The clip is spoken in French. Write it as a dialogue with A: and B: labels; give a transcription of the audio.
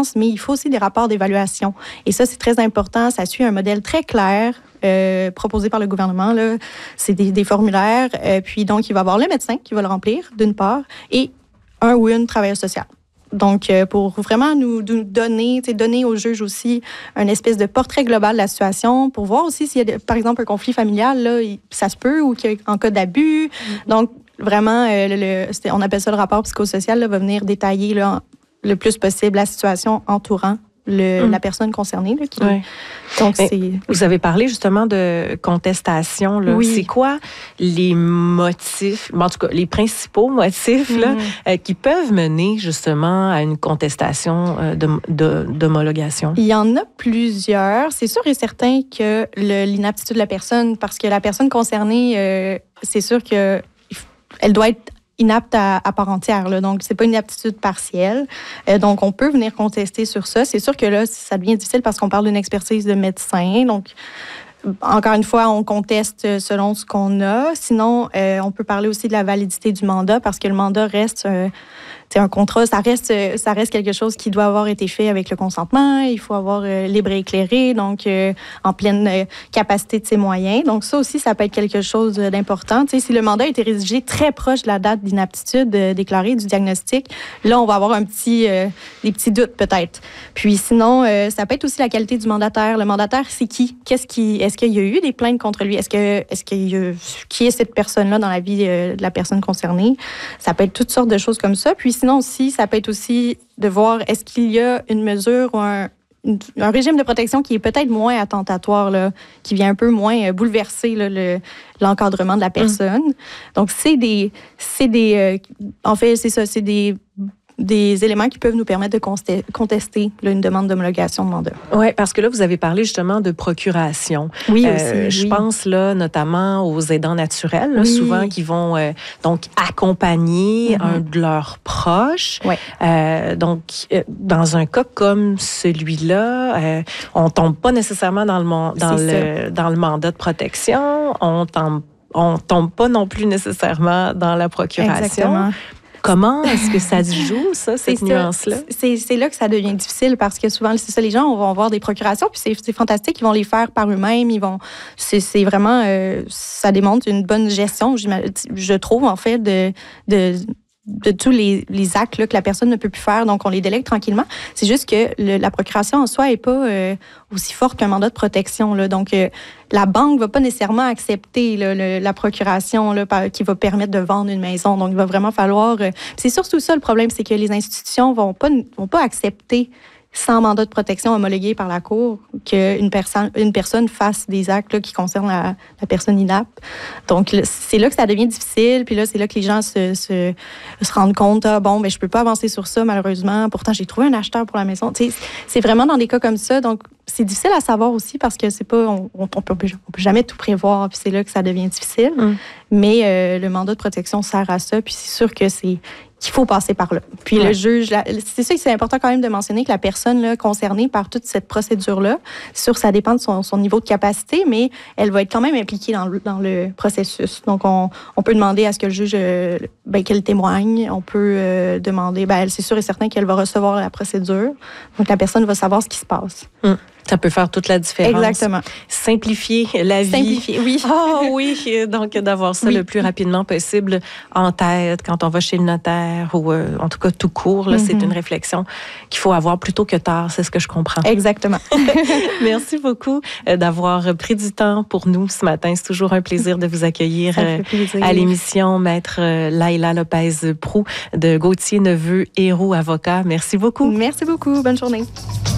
A: dépenses, mais il faut aussi des rapports d'évaluation. Et ça, c'est très important. Ça suit un modèle très clair proposé par le gouvernement. Là. C'est des formulaires. Puis donc, il va y avoir le médecin qui va le remplir, d'une part, et un ou une travailleuse sociale. Donc, pour vraiment nous donner au juge aussi un espèce de portrait global de la situation, pour voir aussi s'il y a, par exemple, un conflit familial, là, ça se peut, ou en cas d'abus. Donc, vraiment, on appelle ça le rapport psychosocial, là, va venir détailler là, le plus possible la situation entourant la personne concernée. Là, donc,
B: vous avez parlé justement de contestation. Là.
A: Oui.
B: C'est quoi les motifs, en tout cas les principaux motifs là, qui peuvent mener justement à une contestation d'homologation?
A: Il y en a plusieurs. C'est sûr et certain que l'inaptitude de la personne, parce que la personne concernée, c'est sûr qu'elle doit être inapte à part entière. Là. Donc, c'est pas une aptitude partielle. Donc, on peut venir contester sur ça. C'est sûr que là, ça devient difficile parce qu'on parle d'une expertise de médecin. Donc, encore une fois, on conteste selon ce qu'on a. Sinon, on peut parler aussi de la validité du mandat parce que le mandat reste un contrat. Ça reste quelque chose qui doit avoir été fait avec le consentement. Il faut avoir libre et éclairé, donc en pleine capacité de ses moyens. Donc, ça aussi, ça peut être quelque chose d'important. Tu sais, si le mandat a été rédigé très proche de la date d'inaptitude déclarée du diagnostic, là, on va avoir des petits doutes peut-être. Puis sinon, ça peut être aussi la qualité du mandataire. Le mandataire, c'est qui? Est-ce qu'il y a eu des plaintes contre lui? Qui est cette personne-là dans la vie de la personne concernée? Ça peut être toutes sortes de choses comme ça. Puis sinon aussi, ça peut être aussi de voir est-ce qu'il y a une mesure ou un régime de protection qui est peut-être moins attentatoire, là, qui vient un peu moins bouleverser là, l'encadrement de la personne. Donc, en fait, c'est ça, c'est des éléments qui peuvent nous permettre de contester là, une demande d'homologation de mandat.
B: Oui, parce que là, vous avez parlé justement de procuration.
A: Oui, aussi.
B: Je pense là notamment aux aidants naturels, là, souvent qui vont donc accompagner un de leurs proches.
A: Oui.
B: Donc, dans un cas comme celui-là, on tombe pas nécessairement dans le mandat de protection. On tombe pas non plus nécessairement dans la procuration.
A: Exactement.
B: Comment est-ce que ça se joue, ça, cette nuance-là?
A: C'est là que ça devient difficile parce que souvent, c'est ça, les gens vont avoir des procurations, puis c'est fantastique, ils vont les faire par eux-mêmes, c'est vraiment, ça démontre une bonne gestion, je trouve, en fait, de tous les actes là, que la personne ne peut plus faire, donc on les délègue tranquillement. C'est juste que la procuration en soi n'est pas aussi forte qu'un mandat de protection. Là. Donc, la banque ne va pas nécessairement accepter là, la procuration là, qui va permettre de vendre une maison. Donc, il va vraiment falloir... c'est surtout ça le problème, c'est que les institutions ne vont pas accepter sans mandat de protection homologué par la Cour, qu'une personne fasse des actes là, qui concernent la personne inapte. Donc, c'est là que ça devient difficile. Puis là, c'est là que les gens se rendent compte, je peux pas avancer sur ça, malheureusement. Pourtant, j'ai trouvé un acheteur pour la maison. Tu sais, c'est vraiment dans des cas comme ça. Donc, c'est difficile à savoir aussi parce que c'est pas, on peut jamais tout prévoir. Puis c'est là que ça devient difficile. Mais le mandat de protection sert à ça. Puis c'est sûr que qu'il faut passer par là. Puis le juge, c'est ça que c'est important quand même de mentionner que la personne là, concernée par toute cette procédure-là, c'est sûr que ça dépend de son niveau de capacité, mais elle va être quand même impliquée dans le processus. Donc, on peut demander à ce que le juge qu'elle témoigne. On peut demander, c'est sûr et certain qu'elle va recevoir la procédure. Donc, la personne va savoir ce qui se passe.
B: Ça peut faire toute la différence.
A: Exactement.
B: Simplifier la vie.
A: Simplifier, oui.
B: Oui. Donc, d'avoir ça le plus rapidement possible en tête quand on va chez le notaire ou en tout cas tout court. Là, c'est une réflexion qu'il faut avoir plus tôt que tard. C'est ce que je comprends.
A: Exactement.
B: Merci beaucoup d'avoir pris du temps pour nous ce matin. C'est toujours un plaisir de vous accueillir à l'émission. Maître Laïla Lopez-Proulx de Gauthier Neveu Héroux Avocat. Merci beaucoup.
A: Merci beaucoup. Bonne journée.